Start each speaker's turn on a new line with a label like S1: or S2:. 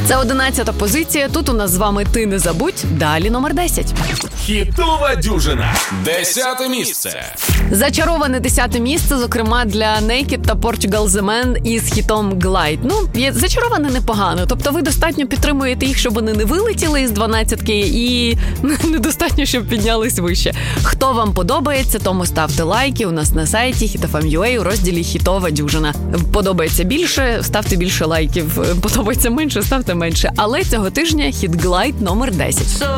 S1: Це 11-та позиція. Тут у нас з вами «Ти не забудь». Далі номер 10.
S2: Хітова дюжина. 10 місце.
S1: Зачароване 10-те місце, зокрема для Naked та Portugal The Man із хітом Glide. Зачароване непогано. Тобто ви достатньо підтримуєте їх, щоб вони не вилетіли із 12-ки і недостатньо, щоб піднялись вище. Хто вам подобається, тому ставте лайки у нас на сайті HitFM.ua у розділі «Хітова дюжина». Подобається більше, ставте більше лайків. Подобається менше, ставте менше. Але цього тижня хіт Glide номер 10.